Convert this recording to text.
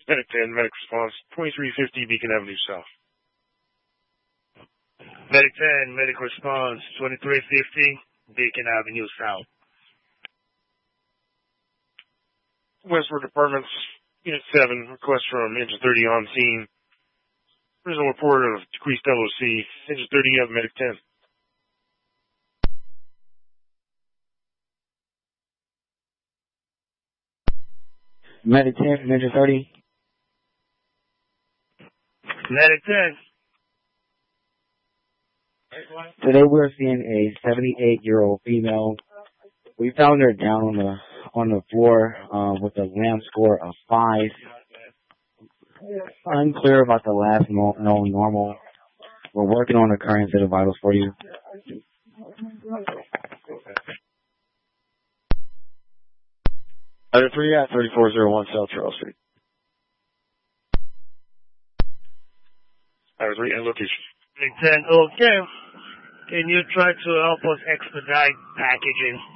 Medic 10, medic response, 2350 Beacon Avenue South. Medic 10, medic response, 2350 Beacon Avenue South. Westward Departments, Unit 7, request from Engine 30 on scene. Original report of decreased LOC. Engine 30, you have medic 10. Medic 10 from Engine 30. Medic 10. Today we're seeing a 78-year-old female. We found her down on the floor with a LAM score of 5. Unclear about the last known normal. We're working on the current set of vitals for you. Item 3 at 3401 South Charles Street. Item 3 and location. Medic 10, okay. Can you try to help us expedite packaging?